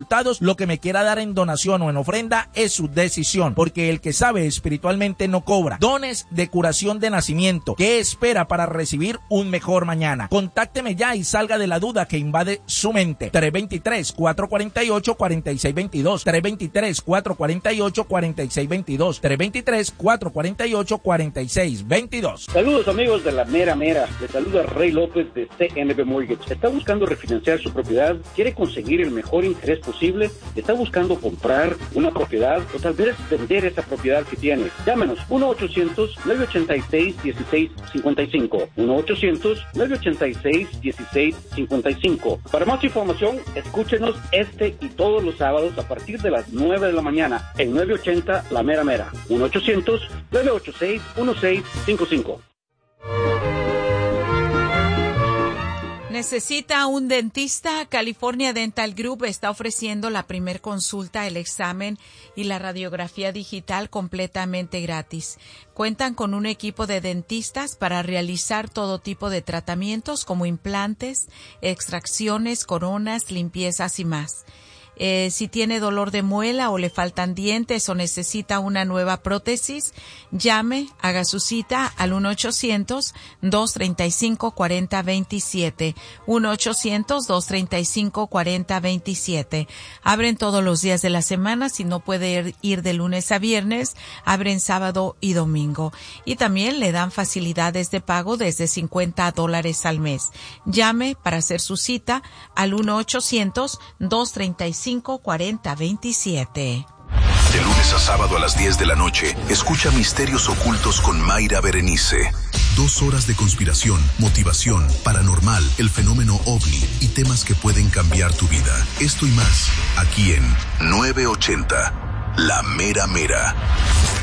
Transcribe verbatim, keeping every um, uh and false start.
resultados. Lo que me quiera dar en donación o en ofrenda es su decisión, porque el que sabe espiritualmente no cobra. Dones de curación de nacimiento. ¿Qué espera para recibir un mejor mañana? Contácteme ya y salga de la duda que invade su mente. tres dos tres, cuatro cuatro ocho, cuatro seis dos dos. tres dos tres, cuatro cuatro ocho, cuatro seis dos dos. tres dos tres, cuatro cuatro ocho, cuatro seis dos dos. Saludos amigos de la mera mera. Les saluda Rey López de C N B Mortgage. ¿Está buscando refinanciar su propiedad? ¿Quiere conseguir el mejor interés posible? ¿Está buscando comprar una propiedad o tal vez vender esa propiedad que tiene? Llámenos uno ochocientos, nueve ochenta y seis, dieciséis cincuenta y cinco. uno ochocientos, nueve ochenta y seis, dieciséis cincuenta y cinco. Para más información, escúchenos este y todos los sábados a partir de las nueve de la mañana en nueve ochenta La Mera Mera. uno ochocientos, nueve ochenta y seis, dieciséis cincuenta y cinco. ¿Necesita un dentista? California Dental Group está ofreciendo la primer consulta, el examen y la radiografía digital completamente gratis. Cuentan con un equipo de dentistas para realizar todo tipo de tratamientos como implantes, extracciones, coronas, limpiezas y más. Eh, si tiene dolor de muela o le faltan dientes o necesita una nueva prótesis, llame, haga su cita al uno ochocientos, dos treinta y cinco, cuarenta veintisiete. uno ochocientos, dos treinta y cinco, cuarenta veintisiete. Abren todos los días de la semana. Si no puede ir de lunes a viernes, abren sábado y domingo. Y también le dan facilidades de pago desde cincuenta dólares al mes. Llame para hacer su cita al uno ochocientos, dos treinta y cinco, cuarenta veintisiete. De lunes a sábado a las diez de la noche, escucha Misterios Ocultos con Mayra Berenice. Dos horas de conspiración, motivación, paranormal, el fenómeno ovni y temas que pueden cambiar tu vida. Esto y más, aquí en nueve ochenta, La Mera Mera.